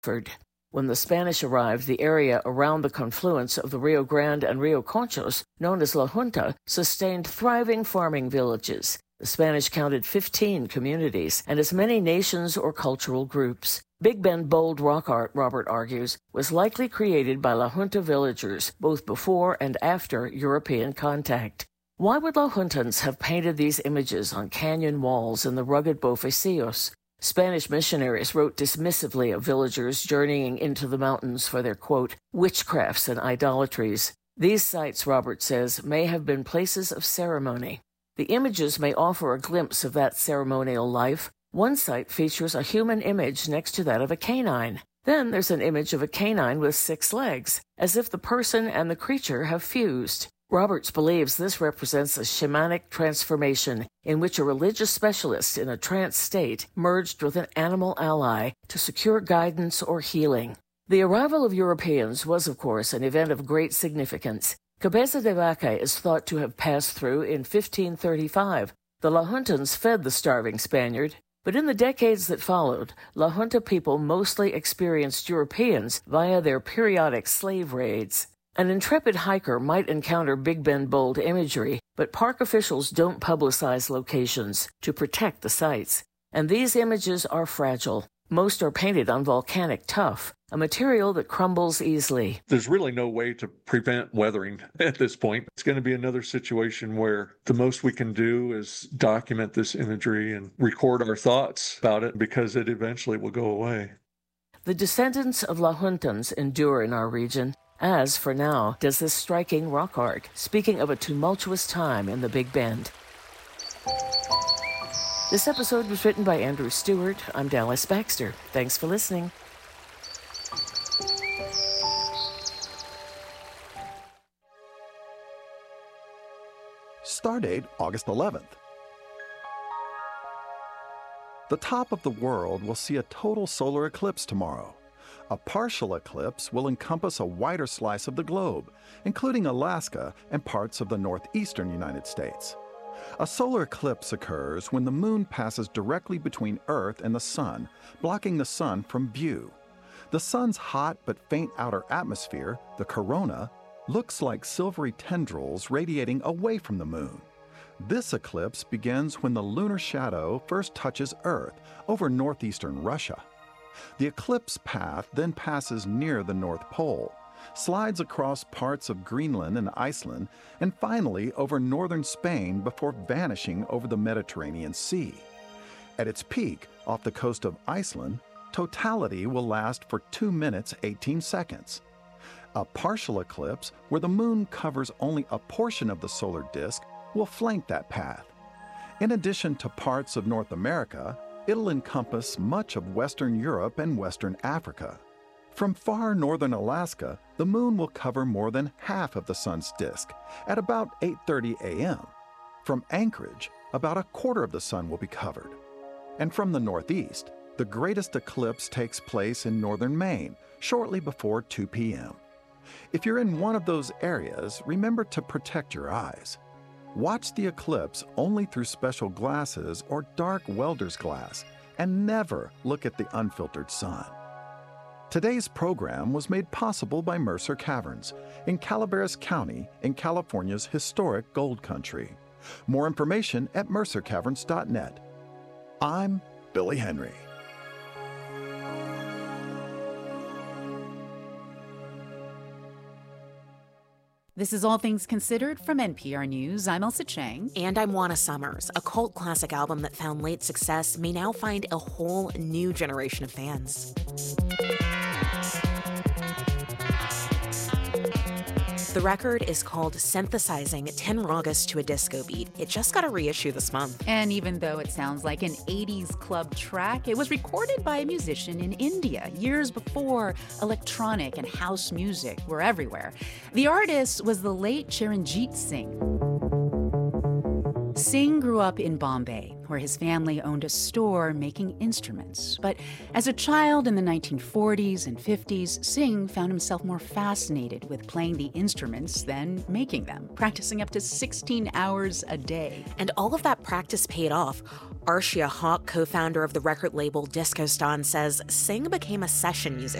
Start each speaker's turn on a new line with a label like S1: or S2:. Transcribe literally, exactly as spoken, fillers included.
S1: When the Spanish arrived, the area around the confluence of the Rio Grande and Rio Conchos, known as La Junta, sustained thriving farming villages. The Spanish counted fifteen communities and as many nations or cultural groups. Big Bend bold rock art, Robert argues, was likely created by La Junta villagers both before and after European contact. Why would La Juntans have painted these images on canyon walls in the rugged Bofecillos? Spanish missionaries wrote dismissively of villagers journeying into the mountains for their, quote, witchcrafts and idolatries. These sites, Robert says, may have been places of ceremony. The images may offer a glimpse of that ceremonial life. One site features a human image next to that of a canine. Then there's an image of a canine with six legs, as if the person and the creature have fused. Roberts believes this represents a shamanic transformation in which a religious specialist in a trance state merged with an animal ally to secure guidance or healing. The arrival of Europeans was, of course, an event of great significance. Cabeza de Vaca is thought to have passed through in fifteen thirty-five. The La Juntans fed the starving Spaniard, but in the decades that followed, La Junta people mostly experienced Europeans via their periodic slave raids. An intrepid hiker might encounter Big Bend bold imagery, but park officials don't publicize locations to protect the sites. And these images are fragile. Most are painted on volcanic tuff, a material that crumbles easily.
S2: There's really no way to prevent weathering at this point. It's going to be another situation where the most we can do is document this imagery and record our thoughts about it because it eventually will go away.
S1: The descendants of La Juntans endure in our region, as, for now, does this striking rock art, speaking of a tumultuous time in the Big Bend. This episode was written by Andrew Stewart. I'm Dallas Baxter. Thanks for listening.
S3: Stardate August eleventh. The top of the world will see a total solar eclipse tomorrow. A partial eclipse will encompass a wider slice of the globe, including Alaska and parts of the northeastern United States. A solar eclipse occurs when the moon passes directly between Earth and the sun, blocking the sun from view. The sun's hot but faint outer atmosphere, the corona, looks like silvery tendrils radiating away from the moon. This eclipse begins when the lunar shadow first touches Earth over northeastern Russia. The eclipse path then passes near the North Pole, slides across parts of Greenland and Iceland, and finally over northern Spain before vanishing over the Mediterranean Sea. At its peak, off the coast of Iceland, totality will last for two minutes, eighteen seconds. A partial eclipse, where the moon covers only a portion of the solar disk, will flank that path. In addition to parts of North America, it'll encompass much of Western Europe and Western Africa. From far northern Alaska, the moon will cover more than half of the sun's disk at about eight thirty a.m. From Anchorage, about a quarter of the sun will be covered. And from the northeast, the greatest eclipse takes place in northern Maine, shortly before two p.m. If you're in one of those areas, remember to protect your eyes. Watch the eclipse only through special glasses or dark welder's glass, and never look at the unfiltered sun. Today's program was made possible by Mercer Caverns in Calaveras County in California's historic gold country. More information at mercer caverns dot net. I'm Billy Henry.
S4: This is All Things Considered from N P R News. I'm Elsa Chang.
S5: And I'm Juana Summers. A cult classic album that found late success may now find a whole new generation of fans. The record is called Synthesizing ten Ragas to a Disco Beat. It just got a reissue this month.
S4: And even though it sounds like an eighties club track, it was recorded by a musician in India years before electronic and house music were everywhere. The artist was the late Charanjit Singh. Singh grew up in Bombay, where his family owned a store making instruments. But as a child in the nineteen forties and fifties, Singh found himself more fascinated with playing the instruments than making them, practicing up to sixteen hours a day.
S5: And all of that practice paid off. Arshia Hawk, co-founder of the record label Disco Stan, says Singh became a session musician